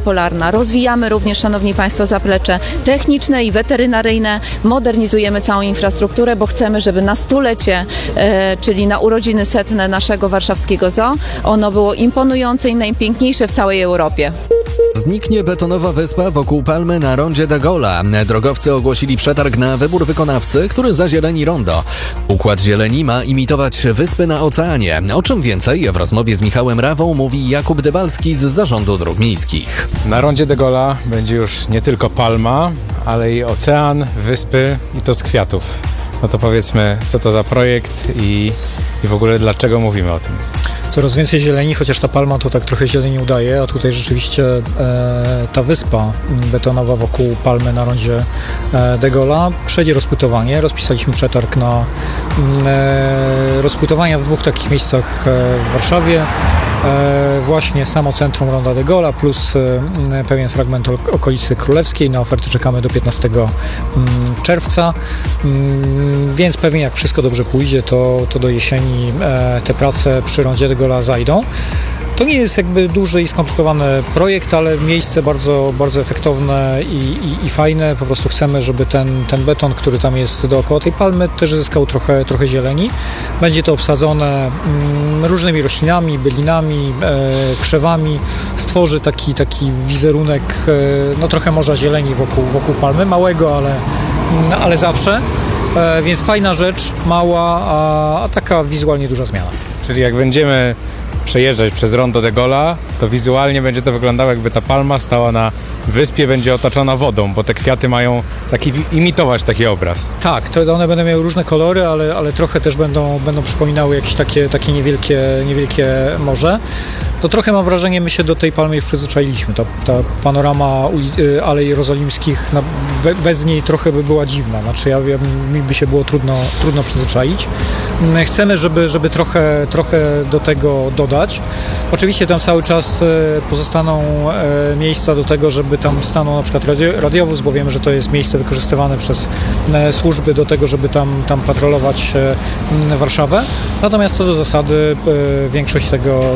Polarna. Rozwijamy również, szanowni państwo, zaplecze techniczne i weterynaryjne. Modernizujemy całą infrastrukturę, bo chcemy, żeby na stulecie, czyli na urodziny setne naszego warszawskiego zoo, ono było imponujące i najpiękniejsze w całej Europie. Zniknie betonowa wyspa wokół Palmy na rondzie de Gaulle'a. Drogowcy ogłosili przetarg na wybór wykonawcy, który zazieleni rondo. Układ zieleni ma imitować wyspy na oceanie. O czym więcej w rozmowie z Michałem Rawą mówi Jakub Dybalski z Zarządu Dróg Miejskich. Na rondzie de Gaulle'a będzie już nie tylko palma, ale i ocean, wyspy i to z kwiatów. No to powiedzmy, co to za projekt i w ogóle dlaczego mówimy o tym. Coraz więcej zieleni, chociaż ta palma to tak trochę zieleni udaje, a tutaj rzeczywiście ta wyspa betonowa wokół Palmy na rondzie de Gaulle'a przejdzie rozpłytowanie. Rozpisaliśmy przetarg na rozpłytowania w dwóch takich miejscach w Warszawie. Właśnie samo centrum ronda de Gaulle'a plus pewien fragment okolicy Królewskiej. Na oferty czekamy do 15 czerwca, więc pewnie jak wszystko dobrze pójdzie, to do jesieni te prace przy rondzie de Gaulle'a zajdą. To nie jest jakby duży i skomplikowany projekt, ale miejsce bardzo, bardzo efektowne i fajne. Po prostu chcemy, żeby ten beton, który tam jest dookoła tej palmy, też zyskał trochę zieleni. Będzie to obsadzone różnymi roślinami, bylinami, krzewami. Stworzy taki wizerunek, no trochę morza zieleni wokół palmy, małego, ale zawsze. Więc fajna rzecz, mała, a taka wizualnie duża zmiana. Czyli jak będziemy przejeżdżać przez rondo de Gaulle'a, to wizualnie będzie to wyglądało, jakby ta palma stała na wyspie, będzie otoczona wodą, bo te kwiaty mają imitować taki obraz. Tak, to one będą miały różne kolory, ale trochę też będą przypominały jakieś takie niewielkie morze. To trochę mam wrażenie, my się do tej palmy już przyzwyczailiśmy. Ta panorama Alei Jerozolimskich, bez niej trochę by była dziwna. Znaczy mi by się było trudno przyzwyczaić. Chcemy, żeby trochę do tego dodać. Oczywiście tam cały czas pozostaną miejsca do tego, żeby tam stanął na przykład radiowóz, bo wiemy, że to jest miejsce wykorzystywane przez służby do tego, żeby tam patrolować Warszawę. Natomiast co do zasady większość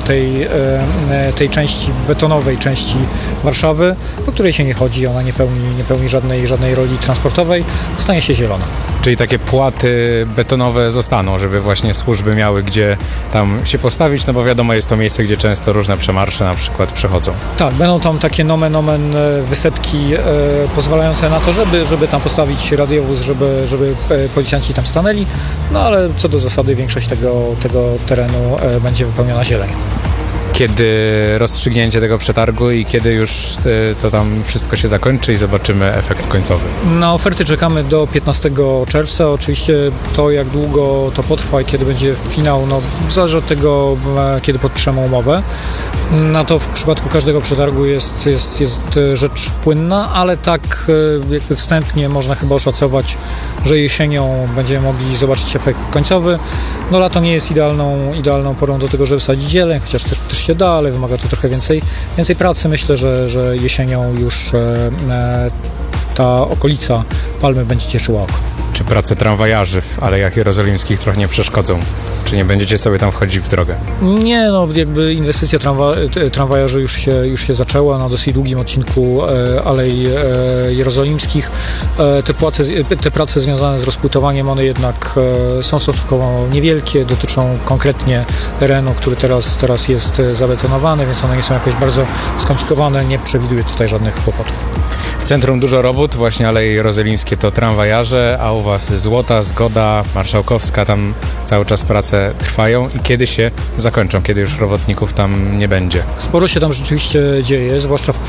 tej części, betonowej części Warszawy, po której się nie chodzi, ona nie pełni żadnej roli transportowej, stanie się zielona. Czyli takie płaty betonowe zostaną, żeby właśnie służby miały gdzie tam się postawić, no bo wiadomo, jest to miejsce, gdzie często różne przemarsze na przykład przechodzą. Tak, będą tam takie nomen wysepki pozwalające na to, żeby tam postawić radiowóz, żeby policjanci tam stanęli, no ale co do zasady większość tego terenu będzie wypełniona zielenią. Kiedy rozstrzygnięcie tego przetargu i kiedy już to tam wszystko się zakończy i zobaczymy efekt końcowy? Na oferty czekamy do 15 czerwca. Oczywiście to, jak długo to potrwa i kiedy będzie finał, no zależy od tego, kiedy podpiszemy umowę. No to w przypadku każdego przetargu jest rzecz płynna, ale tak jakby wstępnie można chyba oszacować, że jesienią będziemy mogli zobaczyć efekt końcowy. No lato nie jest idealną porą do tego, żeby sadzić zieleń, chociaż też się da, ale wymaga to trochę więcej pracy. Myślę, że jesienią już ta okolica Palmy będzie cieszyła oko. Czy prace tramwajarzy w Alejach Jerozolimskich trochę nie przeszkodzą? Czy nie będziecie sobie tam wchodzić w drogę? Nie, no jakby inwestycja tramwajarzy już się zaczęła na dosyć długim odcinku Alei Jerozolimskich. Te prace związane z rozpłytowaniem, one jednak są stosunkowo niewielkie, dotyczą konkretnie terenu, który teraz jest zabetonowany, więc one nie są jakoś bardzo skomplikowane, nie przewiduję tutaj żadnych kłopotów. W centrum dużo robót, właśnie Aleje Jerozolimskie to tramwajarze, a u Was Złota, Zgoda, Marszałkowska, tam cały czas prace trwają i kiedy się zakończą, kiedy już robotników tam nie będzie? Sporo się tam rzeczywiście dzieje, zwłaszcza w